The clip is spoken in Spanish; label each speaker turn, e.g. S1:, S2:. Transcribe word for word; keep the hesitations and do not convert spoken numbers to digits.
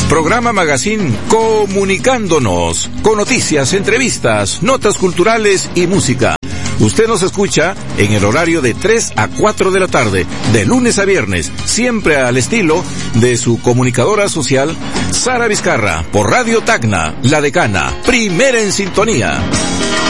S1: Programa Magazine Comunicándonos, con noticias, entrevistas, notas culturales y música. Usted nos escucha en el horario de tres a cuatro de la tarde, de lunes a viernes, siempre al estilo de su comunicadora social, Sara Vizcarra, por Radio Tacna, La Decana, primera en sintonía.